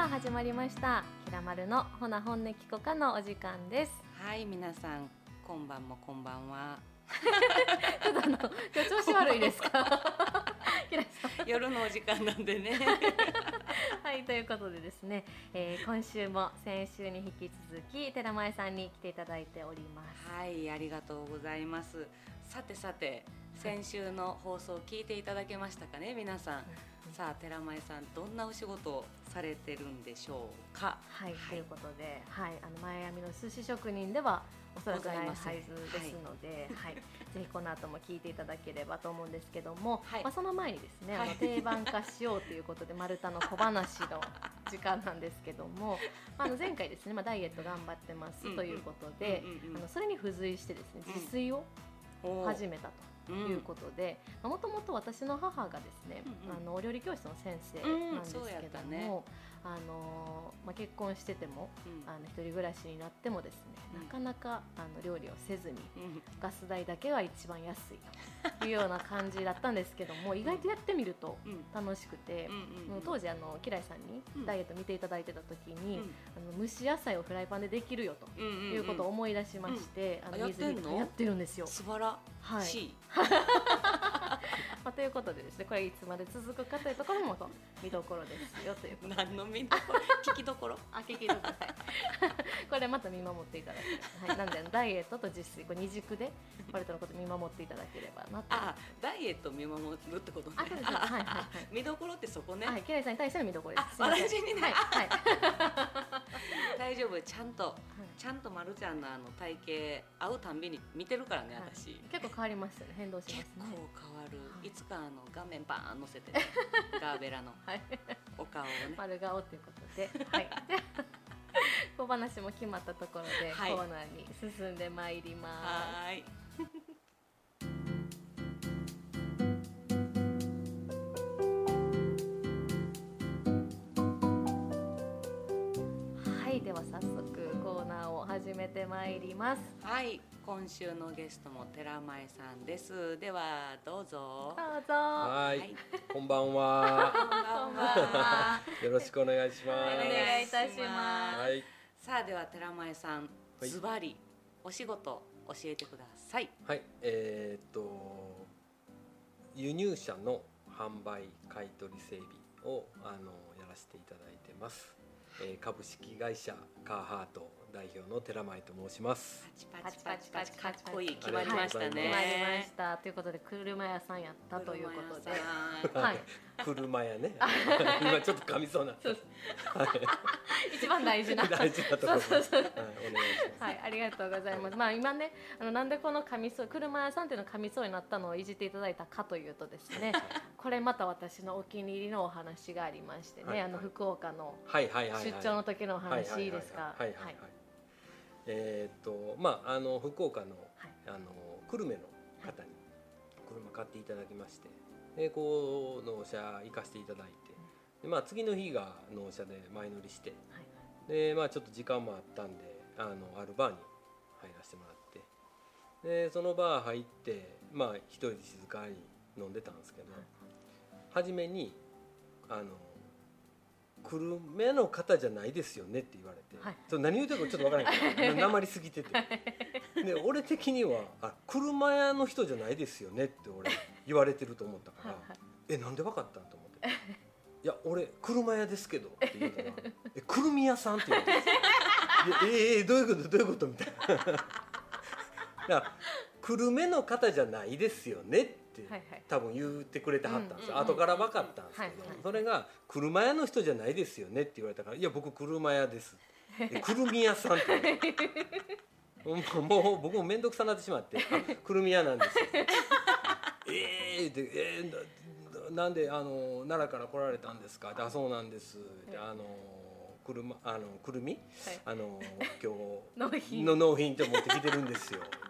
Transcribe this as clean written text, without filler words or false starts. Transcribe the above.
さあ始まりました。キラマルのほな本音聞こかのお時間です。 はい、皆さんこんばんもこんばんは。 ちょっと今日調子悪いですか？キラさん夜のお時間なんでね。 はい、ということでですね、今週も先週に引き続き寺前さんに来ていただいております。 はい、ありがとうございます。さて先週の放送を聞いていただけましたかね、皆さん。さあ、寺前さんどんなお仕事をされてるんでしょうか。 はい、ということで、マイアミの寿司職人ではおそらくないはずですので、ぜひこの後も聞いていただければと思うんですけども、その前にですね、定番化しようということで丸太の小話の時間なんですけども、前回ですね、ダイエット頑張ってますということで、それに付随してですね、自炊を始めたということで、もともと私の母がですね、お料理教室の先生なんですけども、結婚してても、一人暮らしになってもですね、なかなか料理をせずに、ガス代だけは一番安いというような感じだったんですけども、意外とやってみると楽しくて、当時キライさんにダイエット見ていただいてた時に、蒸し野菜をフライパンでできるよということを思い出しまして、 やってるんですよ。 素晴らしい。 ということでですね、これいつまで続くかというところも見どころですよということで。 何の見どころ？聞きどころ？ 聞きどころ。これまた見守っていただければ、なんでダイエットと自炊、これ二軸でバレットのこと見守っていただければなと。 ダイエット見守るってことね。 そうです。 見どころってそこね。 キライさんに対しての見どころです。 私にね。大丈夫、ちゃんとまるちゃんの体型会うたんびに見てるからね、私。 結構変わりましたね、変動しますね。 結構変わる。いつか画面バーン載せて、ガーベラのお顔をね。 丸顔ということで、小話も決まったところで、コーナーに進んでまいります。では早速コーナーを始めてまいります。 はい、今週のゲストも寺前さんです。ではどうぞ。 はい、こんばんは。よろしくお願いします。 お願いいたします。 さあ、では寺前さん、ズバリお仕事教えてください。 はい、輸入車の販売買取整備をやらせていただいてます。株式会社カーハート代表の寺前と申します。 パチパチパチかっこいい。決まりましたね。 決まりましたということで、車屋さんやったということで、 車屋ね。今ちょっと噛みそうな。 一番大事なところ。お願いします。 ありがとうございます。今ね、なんでこの車屋さんっていうの噛みそうになったのをいじっていただいたかというとですね、これまた私のお気に入りのお話がありましてね、福岡の出張の時のお話いいですか？ 福岡の久留米の方に車買っていただきまして、で納車行かせていただいて、次の日が納車で前乗りして、でちょっと時間もあったんであるバーに入らせてもらって、でそのバー入って一人で静かに飲んでたんですけど、初めに久留米の方じゃないですよねって言われて、何言うてるかちょっとわからないけど、なまりすぎてて、で俺的には車屋の人じゃないですよねって俺言われてると思ったから、なんでわかったんと思って、いや俺車屋ですけどって言うたら、くるみ屋さんって言われて、どういうことみたいな。だから久留米の方じゃないですよねって多分言ってくれてはったんですよ。後から分かったんですけど、それが車屋の人じゃないですよねって言われたから、いや僕車屋です、くるみ屋さんって言われて、もう僕も面倒くさになってしまって、くるみ屋なんですよ。なんで納良から来られたんですか？そうなんです。くるみ、今日の納品って持ってきてるんですよ。